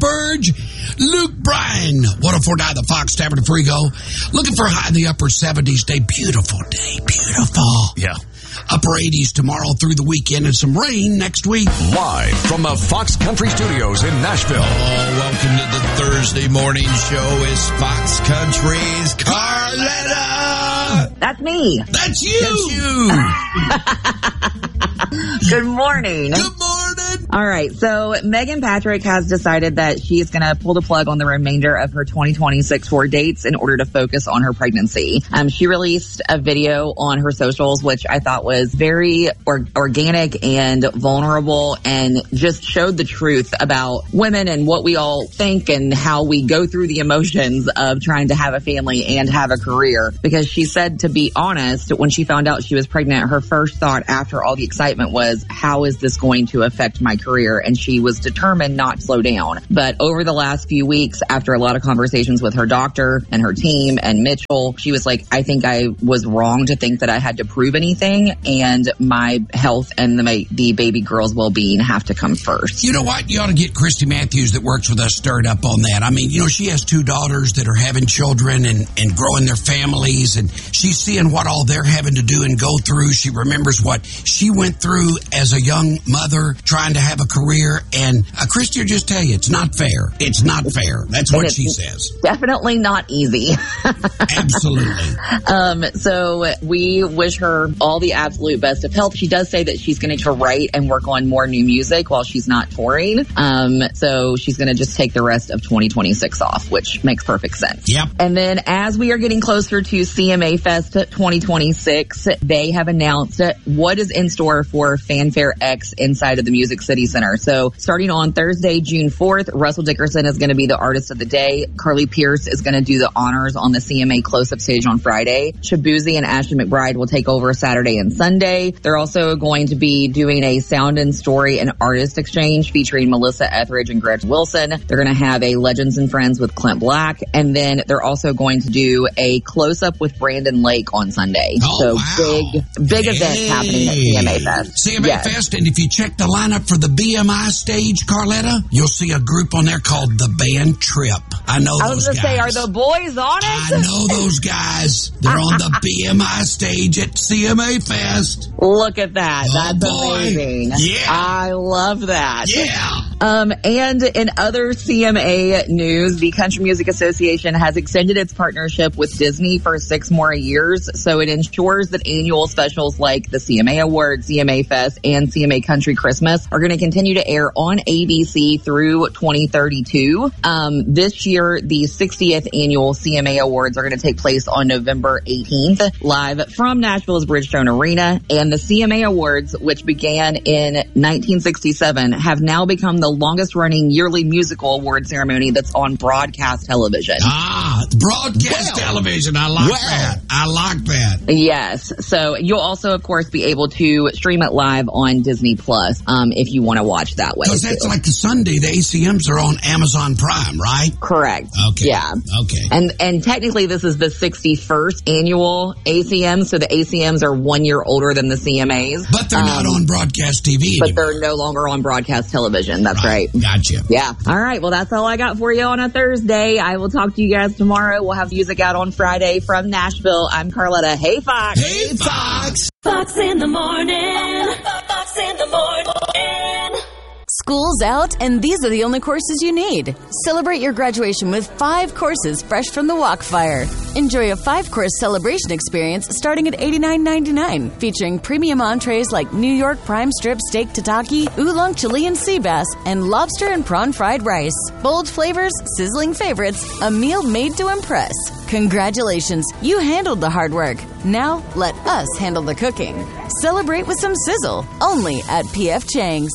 Burge, Luke Bryan, 104.9 The Fox Tavern of Frigo. Looking for a high in the upper 70s day. Beautiful day. Beautiful. Yeah. Upper 80s tomorrow through the weekend and some rain next week. Live from the Fox Country Studios in Nashville. Oh, welcome to the Thursday morning show. Is Fox Country's Carletta. That's me. That's you. That's you. Good morning. Good morning. All right. So Megan Patrick has decided that she's going to pull the plug on the remainder of her 2026 tour dates in order to focus on her pregnancy. She released a video on her socials, which I thought was very organic and vulnerable and just showed the truth about women and what we all think and how we go through the emotions of trying to have a family and have a career. Because she said, to be honest, when she found out she was pregnant, her first thought after all the excitement was, how is this going to affect my career? And she was determined not to slow down. But over the last few weeks, after a lot of conversations with her doctor and her team and Mitchell, she was like, I think I was wrong to think that I had to prove anything, and my health and the baby girl's well-being have to come first. You know what? You ought to get Christy Matthews that works with us stirred up on that. I mean, you know, she has 2 daughters that are having children and growing their families, and she's seeing what all they're having to do and go through. She remembers what she went through as a young mother trying to have a career, and Christy will just tell you, it's not fair. It's not fair. That's what she says. Definitely not easy. Absolutely. So we wish her all the absolute best of health. She does say that she's going to write and work on more new music while she's not touring. So she's going to just take the rest of 2026 off, which makes perfect sense. Yep. And then as we are getting closer to CMA Fest 2026, they have announced what is in store for Fanfare X inside of the Music City Center. So starting on Thursday, June 4th, Russell Dickerson is going to be the artist of the day. Carly Pierce is going to do the honors on the CMA close-up stage on Friday. Shabuzi and Ashley McBride will take over Saturday and Sunday. They're also going to be doing a sound and story and artist exchange featuring Melissa Etheridge and Gretchen Wilson. They're going to have a Legends and Friends with Clint Black. And then they're also going to do a close-up with Brandon Lake on Sunday. Oh, so wow. big event happening at CMA Fest. CMA Fest, and if you check the lineup for the BMI stage, Carletta, you'll see a group on there called the Band Trip. I know those guys. I was going to say, are the boys on it? I know those guys. They're on the BMI stage at CMA Fest. Look at that. Oh, That's boy. amazing. Yeah. I love that. Yeah. And in other CMA news, the Country Music Association has extended its partnership with Disney for 6 more years. So it ensures that annual specials like the CMA Awards, CMA Fest, and CMA Country Christmas are going to continue to air on ABC through 2032. This year, the 60th annual CMA Awards are going to take place on November 18th, live from Nashville's Bridgestone Arena. And the CMA Awards, which began in 1967, have now become the longest running yearly musical award ceremony that's on broadcast television. Broadcast television. I like that. I like that. Yes. So you'll also, of course, be able to stream it live on Disney Plus if you want to watch that way. Because that's like the Sunday. The ACMs are on Amazon Prime, right? Correct. Okay. Yeah. Okay. And technically this is the 61st annual ACM, so the ACMs are 1 year older than the CMAs. But they're not on broadcast TV But anymore. they're no longer on broadcast television. That's right. Gotcha. Yeah. All right. Well, that's all I got for you on a Thursday. I will talk to you guys tomorrow. We'll have music out on Friday from Nashville. I'm Carletta. Hey, Fox. Hey, Fox. Fox in the morning. Fox in the morning. School's out, and these are the only courses you need. Celebrate your graduation with 5 courses fresh from the Walkfire. Enjoy a 5-course celebration experience starting at $89.99, featuring premium entrees like New York prime strip steak tataki, oolong Chilean sea bass, and lobster and prawn fried rice. Bold flavors, sizzling favorites, a meal made to impress. Congratulations, you handled the hard work. Now, let us handle the cooking. Celebrate with some sizzle, only at P.F. Chang's.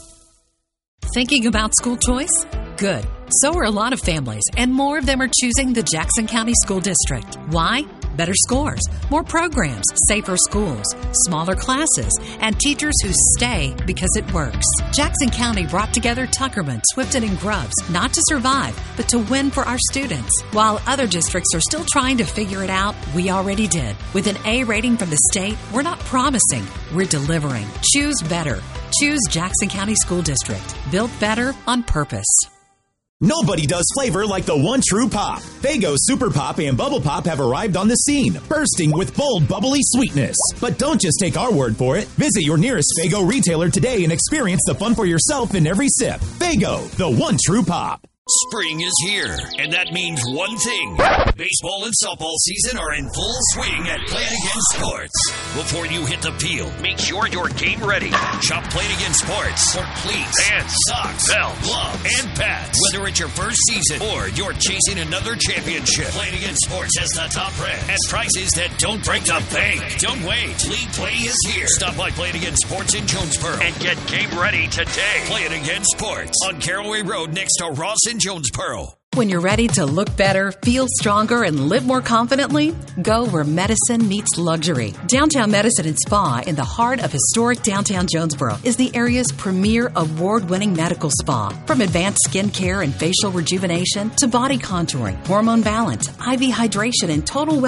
Thinking about school choice? Good. So are a lot of families, and more of them are choosing the Jackson County School District. Why? Better scores, more programs, safer schools, smaller classes, and teachers who stay because it works. Jackson County brought together Tuckerman, Swifton, and Grubbs, not to survive, but to win for our students. While other districts are still trying to figure it out, we already did. With an A rating from the state, we're not promising, we're delivering. Choose better. Choose Jackson County School District. Built better on purpose. Nobody does flavor like the one true pop. Faygo Super Pop and Bubble Pop have arrived on the scene, bursting with bold, bubbly sweetness. But don't just take our word for it. Visit your nearest Faygo retailer today and experience the fun for yourself in every sip. Faygo, the one true pop. Spring is here, and that means one thing. Baseball and softball season are in full swing at Play It Again Sports. Before you hit the field, make sure you're game ready. Shop Play It Again Sports for cleats, pants, socks, belts, gloves, and pads. Whether it's your first season or you're chasing another championship, Play It Again Sports has the top brands at prices that don't break the bank. Don't wait. League Play is here. Stop by Play It Again Sports in Jonesboro and get game ready today. Play It Again Sports on Caraway Road next to Ross in Jonesboro. When you're ready to look better, feel stronger, and live more confidently, go where medicine meets luxury. Downtown Medicine and Spa in the heart of historic downtown Jonesboro is the area's premier award-winning medical spa. From advanced skin care and facial rejuvenation to body contouring, hormone balance, IV hydration, and total